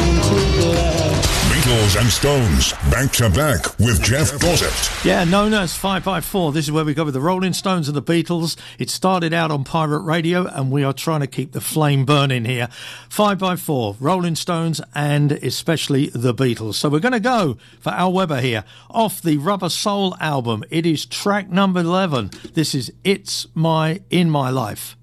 Beatles and Stones, back to back with Jeff Gossett. Yeah, known as 5x4. This is where we go with the Rolling Stones and the Beatles. It started out on pirate radio, and we are trying to keep the flame burning here. 5x4, Rolling Stones, and especially the Beatles. So we're going to go for Al Weber here off the Rubber Soul album. It is track number 11. This is In My Life.